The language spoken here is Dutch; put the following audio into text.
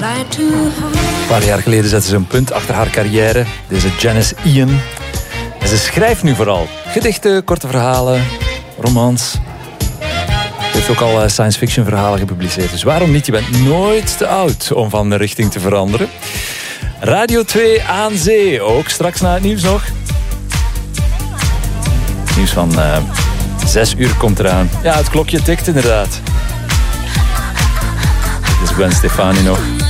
Een paar jaar geleden zette ze een punt achter haar carrière. Deze Janice Ian. En ze schrijft nu vooral gedichten, korte verhalen, romans. Ze heeft ook al science fiction verhalen gepubliceerd. Dus waarom niet? Je bent nooit te oud om van de richting te veranderen. Radio 2 aan zee. Ook straks na het nieuws nog. Het nieuws van 6 uur komt eraan. Ja, het klokje tikt inderdaad. Dit is Gwen Stefani nog.